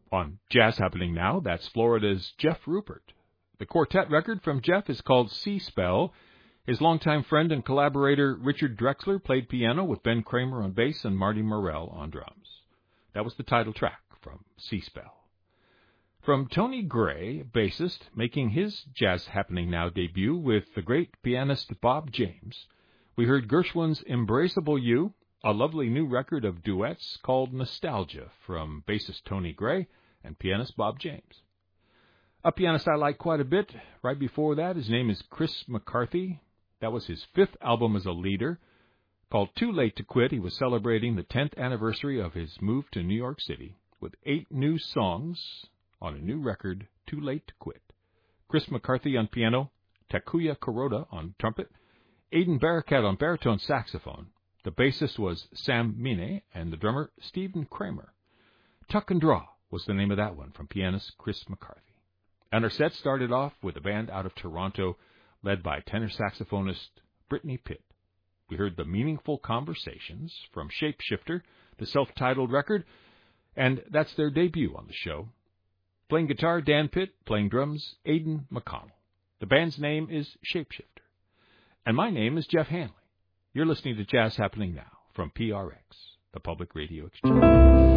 On Jazz Happening Now, that's Florida's Jeff Rupert. The quartet record from Jeff is called Sea Spell. His longtime friend and collaborator Richard Drexler played piano with Ben Kramer on bass and Marty Morell on drums. That was the title track from Sea Spell. From Tony Gray, bassist, making his Jazz Happening Now debut with the great pianist Bob James, we heard Gershwin's Embraceable You, a lovely new record of duets called Nostalgia from bassist Tony Gray and pianist Bob James. A pianist I like quite a bit. Right before that, his name is Chris McCarthy. That was his 5th album as a leader. Called Too Late to Quit, he was celebrating the 10th anniversary of his move to New York City with 8 new songs on a new record, Too Late to Quit. Chris McCarthy on piano, Takuya Kuroda on trumpet, Aidan Barakat on baritone saxophone. The bassist was Sam Mine and the drummer Stephen Kramer. Tuck and Draw was the name of that one from pianist Chris McCarthy. And our set started off with a band out of Toronto led by tenor saxophonist Brittany Pitt. We heard The Meaningful Conversations from Shapeshifter, the self-titled record, and that's their debut on the show. Playing guitar, Dan Pitt. Playing drums, Aidan McConnell. The band's name is Shapeshifter. And my name is Jeff Hanley. You're listening to Jazz Happening Now from PRX, the Public Radio Exchange.